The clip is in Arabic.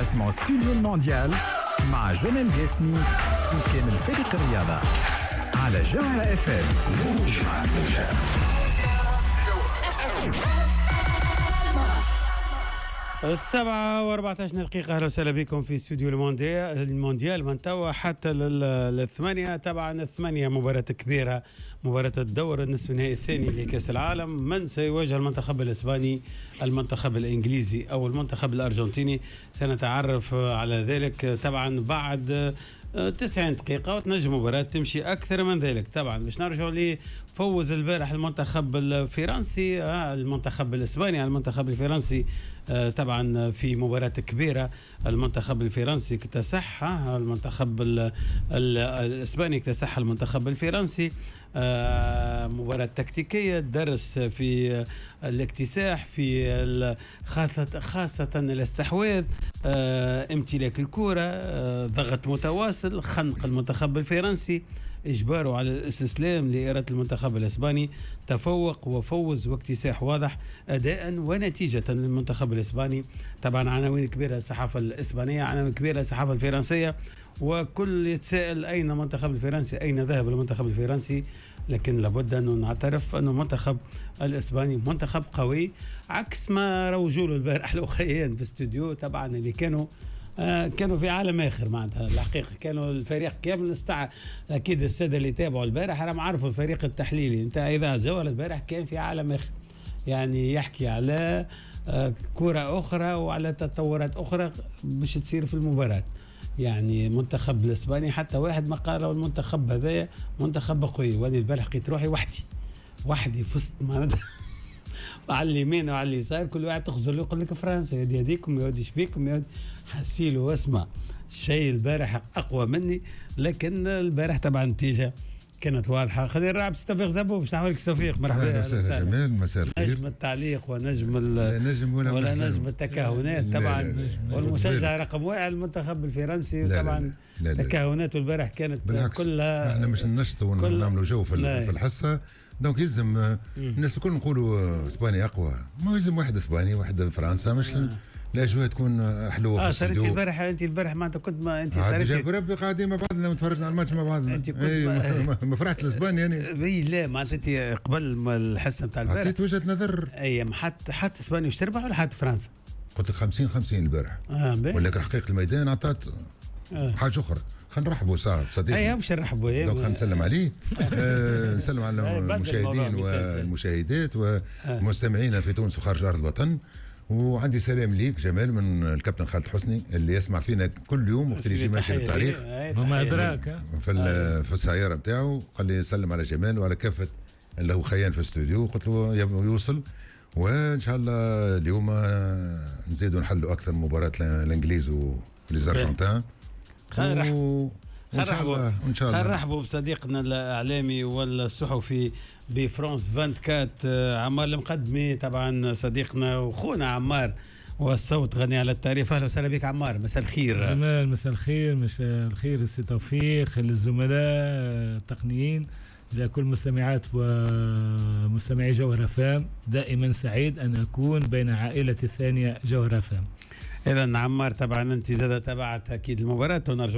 كلاسمون ستوديو المونديال مع جمال جاسمي وكامل فريق الرياضة على جوهرة اف ام. السبعة و14 دقيقة. أهلا وسهلا بكم في استوديو المونديال من توا حتى للثمانية. طبعا الثمانية مباراة كبيرة، مباراة الدور النصف النهائي الثاني لكأس العالم. من سيواجه المنتخب الإسباني، المنتخب الإنجليزي أو المنتخب الأرجنتيني؟ سنتعرف على ذلك طبعا بعد 90 دقيقة، وتنجم مباراة تمشي أكثر من ذلك. طبعا باش نرجعوا لي فوز البارح المنتخب الفرنسي، المنتخب الإسباني على المنتخب الفرنسي. طبعا في مباراة كبيرة المنتخب الفرنسي اكتسح المنتخب الإسباني، اكتسح المنتخب الفرنسي. مباراة تكتيكية، درس في الاكتساح، في خاصة الاستحواذ، امتلاك الكرة، ضغط متواصل، خنق المنتخب الفرنسي، إجباره على الاستسلام لإرادة المنتخب الإسباني. تفوق وفوز واكتساح واضح أداء ونتيجة للمنتخب الإسباني. طبعا عناوين كبيرة الصحافة الإسبانية، عناوين كبيرة الصحافة الفرنسية، وكل يتساءل أين المنتخب الفرنسي، أين ذهب المنتخب الفرنسي. لكن لابد أن نعترف أن المنتخب الإسباني منتخب قوي، عكس ما روجوا له البارح الأخيان في الاستوديو. طبعا اللي كانوا في عالم آخر معناتها. الحقيقة كانوا الفريق كامل أكيد السادة اللي تابعوا البارح راهم عارفوا الفريق التحليلي نتاع إذاعة جوهرة البارح كان في عالم آخر، يعني يحكي على كرة أخرى وعلى تطورات أخرى باش تصير في المباراة. يعني منتخب الإسباني حتى واحد ما قال المنتخب هذا منتخب قوي، وأنا البارح لقيت روحي وحدي في وسط معناتها على اليمين وعلى اليسار كل واحد تخزر له يقول لك فرنسا يا هذيكم يا شبيكم يا حسيله. واسمع الشيء البارح أقوى مني، لكن البارح طبعا النتيجة كانت واضحة. خلينا نلعب استوفيق زبو باش نحولك استوفيق. مرحبا يا جمال، مساء الخير. نجم التعليق ونجم ولا نجم التكهنات طبعا، والمشجع رقم واحد المنتخب الفرنسي. طبعا تكهناته البارح كانت كلها. احنا مش نشطوا ونعملوا جو في الحصة، دونك يلزم الناس الكل نقولوا اسبانيا اقوى. ما يلزم واحد اسباني واحد فرنسا، مش الاجواء تكون حلوه. صارت البارح انت البارح معناتها كنت ما انت صارت جاب ربي قاعدين مع بعضنا وتفرجنا على الماتش مع بعضنا. ما فرحت الاسباني يعني لا معناتها انت قبل الحصه نتاع البارح عطيت وجهه نظر. اي حتى اسبانيا واش تربح ولا حتى فرنسا؟ قلت لك 50-50 البارح، ولكن حقيقه الميدان عطات حاجه اخرى. خلينا نرحبوا صاحب صديقي. اي مش نرحبوا، دونك نسلم عليه. نسلم على المشاهدين والمشاهدات ومستمعينا في تونس وخارج ارض الوطن. وعندي سلام ليك جمال من الكابتن خالد حسني اللي يسمع فينا كل يوم وقت اللي يجي ماشي للطريق وما ادراك في السياره نتاعو. قال لي سلم على جمال وعلى كافه اللي هو خيان في الاستوديو. قلت له يوصل، وان شاء الله اليوم نزيدوا نحلوا اكثر مباراه الانجليز والارجنتين. ان شاء الله نرحبوا بصديقنا الاعلامي والصحفي بفرانس 24 عمار المقدمي. طبعا صديقنا واخونا عمار والصوت غني على التعريف. اهلا وسهلا بك عمار، مساء الخير. جمال مساء الخير سي توفيق، للزملاء التقنيين، لكل مستمعات ومستمعي جوهرة فام. دائما سعيد أن أكون بين عائلة الثانية جوهرة فام. إذا عمار طبعا أنت زاد تابعت أكيد المباراة ونرجو